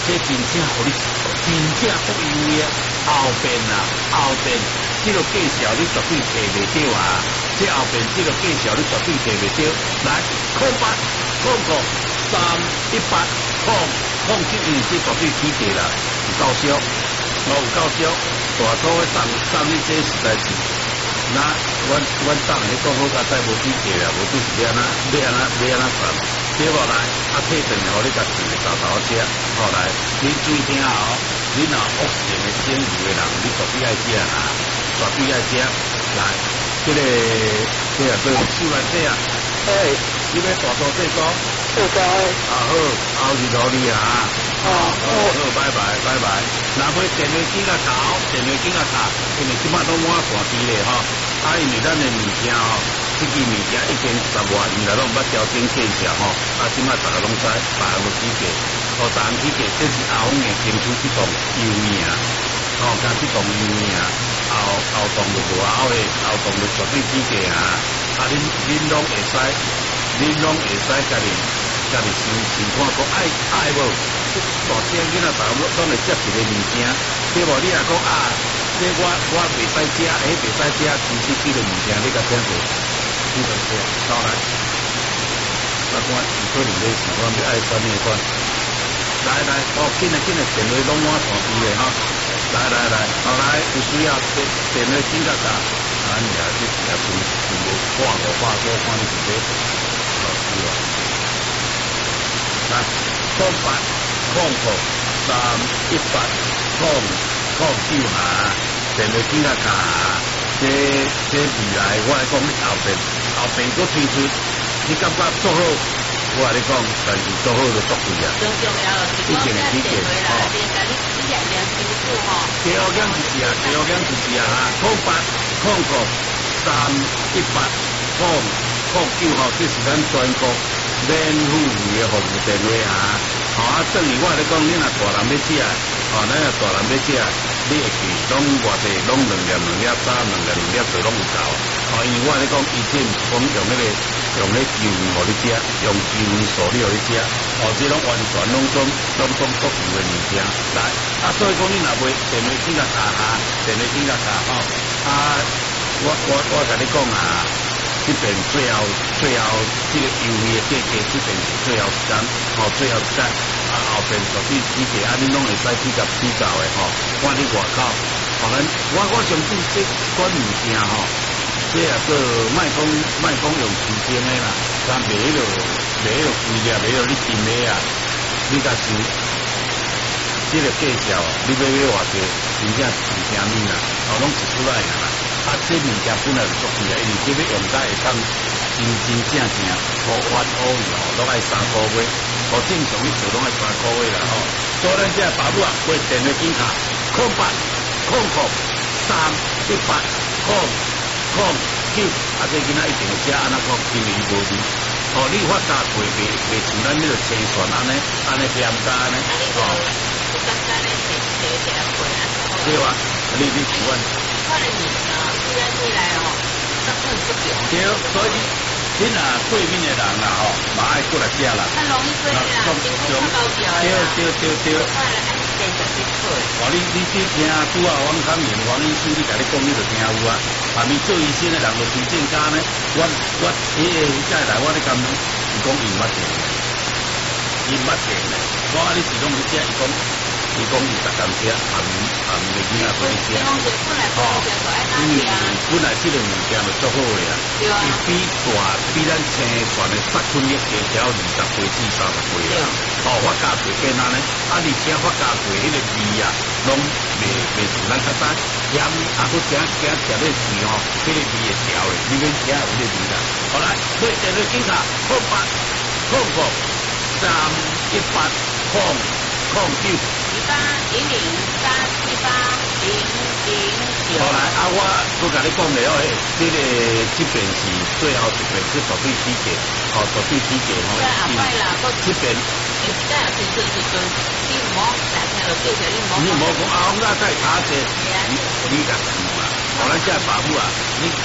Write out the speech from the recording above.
这真正互你真正足优的后边啊，后边这个介绍你绝对摕袂到啊！这后边这个介绍你绝对摕袂到。来，080318这绝对起价啦，有够俗，有够俗，大组的送你这实在是。那阮当然讲好甲再无起价啦，无就是要安算，对无来，退转互你家己的头车，后来你注意听哦，你若恶性的省油的人，你绝对爱食啊，绝对爱食。来，这啊，对，手来这啊，你要大做这个，好，后日努力啊，好，拜拜。若买电话机甲头，因为即摆都满半期咧吼，因为咱的物件吼，这支物件已经10万，伊来拢捌调整介绍吼，即摆大家拢知，大有起价，大有起价，这是后面争取这栋油命，加这栋油命，后栋就无后的，后栋就绝对起价啊！恁拢会使家己想看讲爱无？大声囡仔大拢会接一个物件，对无？你若讲这我袂使食，袂使食，其实这个物件你甲听过？这个是到来，我有可能咧想讲要爱选咩款？来，紧的电话拢满半支咧吼！来，后来有需要电话紧甲打，你这也全部挂500多，看你是要老师啊！来08031809下，电话紧甲打。这未来我来讲，你后边佫推出，你感觉做好？我来讲，但是做好就足对啊。 最重要的是讲，咱电话啦，别甲你验清楚吼。 第二件就是啊，08031809号，这是咱全国免付费的服务电话啊。等于我来讲，你若大人要食，咱若大人要食，你会记拢偌济，拢2粒早，2粒就拢有够。因为我来讲，以前是讲用咧油互你食，用油素你互你食，这拢完全拢足油的物件。来，所以讲你若买电话机甲卡我甲你讲啊，这边最后这个油的价格，这边是最后一单，最后一单，后边绝对起价，你拢会使比较的看你外口，我相信这款物件这也个卖讲用时间的啦，但卖迄落规粒，卖迄你订的啊，你甲想，这个介绍，你买偌济，真正是听你啦，拢是出来的啦。这物件本来就足贵啊，因为这要用到会当真正好翻好用，拢爱3个月，正常你做拢爱3个月啦所以咱这爸母啊，买电话金卡08031809，这囡仔一定会食安怎讲，因为伊无味。你发价贵，袂像咱迄个青蒜安尼咸加呢。对啊，你像阮。 看了你虽然未来那很不久。 对，所以你若对面的人啦嘛爱过来食啦。 较容易对啦，经过较高调的啦。 对。 快来按电就去做。 你去听拄啊，王康明、王医师，你甲你讲，你就听有啊。面做医生的人就推荐家呢。我再来，我咧讲，伊讲伊捌见的，我你是讲你食，伊讲伊逐工食，暗暝囡仔可以食。本来这个物件就足好的啊，伊比咱青蒜的杀菌率加调20倍至30倍啊。发价贵变安尼，而且发价贵迄个味啊，拢袂像咱较早咸，搁加食咧味迄个味会调的，你免听有迄个味啦。好来，买电话警察08031809。 1800380009。 好来，我都甲你讲了这边是最后一边是绝对起价，绝对起价这边。你唔好讲我再卡者，你甲想啊，咱这爸母啊，你甲